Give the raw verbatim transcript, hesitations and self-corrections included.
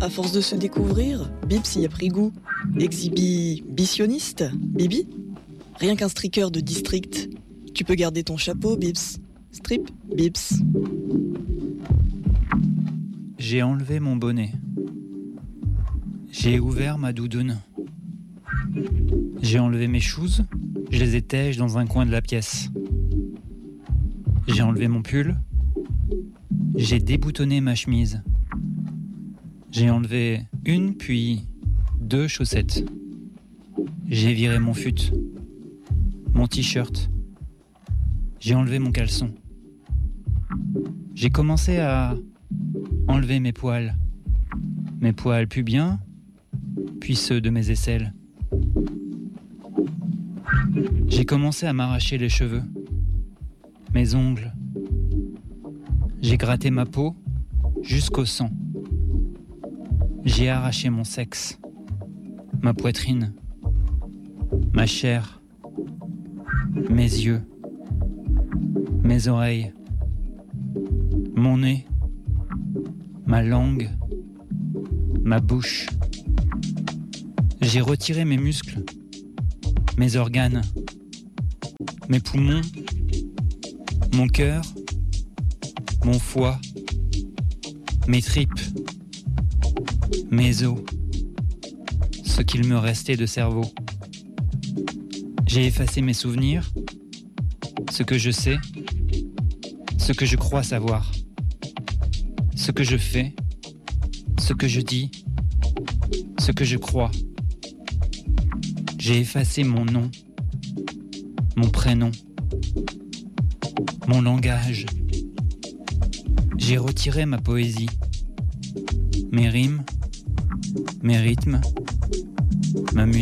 À force de se découvrir, Bips y a pris goût. Exhibitionniste, Bibi? Rien qu'un streaker de district. Tu peux garder ton chapeau, Bips. Strip, Bips. J'ai enlevé mon bonnet. J'ai ouvert ma doudoune. J'ai enlevé mes shoes, je les étège dans un coin de la pièce. J'ai enlevé mon pull. J'ai déboutonné ma chemise. J'ai enlevé une puis deux chaussettes. J'ai viré mon fut, mon t-shirt. J'ai enlevé mon caleçon. J'ai commencé à enlever mes poils. Mes poils pubiens, puis ceux de mes aisselles. J'ai commencé à m'arracher les cheveux, mes ongles. J'ai gratté ma peau jusqu'au sang. J'ai arraché mon sexe, ma poitrine, ma chair, mes yeux, mes oreilles, mon nez, ma langue, ma bouche. J'ai retiré mes muscles, mes organes, mes poumons, mon cœur, mon foie, mes tripes, mes os, ce qu'il me restait de cerveau. J'ai effacé mes souvenirs, ce que je sais, ce que je crois savoir, ce que je fais, ce que je dis, ce que je crois. J'ai effacé mon nom, mon prénom, mon langage. J'ai retiré ma poésie, mes rimes, mes rythmes, ma musique.